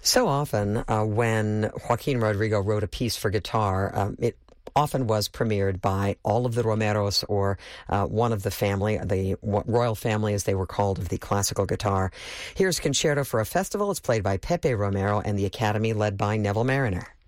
So often when Joaquin Rodrigo wrote a piece for guitar, it often was premiered by all of the Romeros or one of the family, the royal family as they were called, of the classical guitar. Here's Concerto for a Festival. It's played by Pepe Romero and the Academy led by Neville Mariner.